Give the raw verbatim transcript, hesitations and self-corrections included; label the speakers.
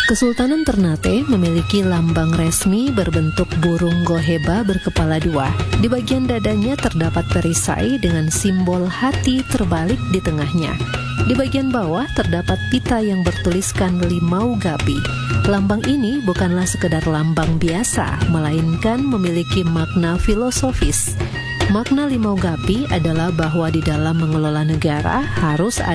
Speaker 1: Kesultanan Ternate memiliki lambang resmi berbentuk burung goheba berkepala dua. Di bagian dadanya terdapat perisai dengan simbol hati terbalik di tengahnya. Di bagian bawah terdapat pita yang bertuliskan Limau Gapi. Lambang ini bukanlah sekedar lambang biasa, melainkan memiliki makna filosofis. Makna Limau Gapi adalah bahwa di dalam mengelola negara harus ada